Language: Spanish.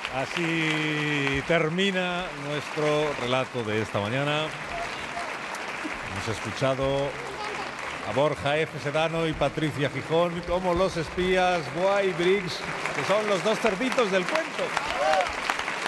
Así termina nuestro relato de esta mañana. Hemos escuchado a Borja F. Sedano y Patricia Gijón como los espías Guay Briggs, que son los dos cerditos del cuento.